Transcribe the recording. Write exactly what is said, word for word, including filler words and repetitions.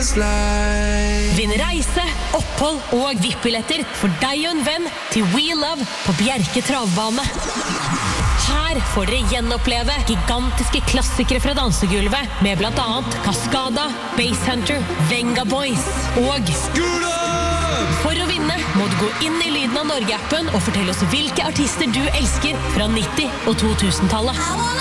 Vinn reise, opphold og V I P-billetter for deg og en venn til We Love på Bjerke travbane. Her får dere gjenoppleve gigantiske klassikere fra dansegulvet med blant annet Cascada, Basshunter, Venga Boys og Skula! For å vinne må du gå inn i Lyden av Norge-appen og fortelle oss hvilke artister du elsker fra nitti- og to tusen-tallet.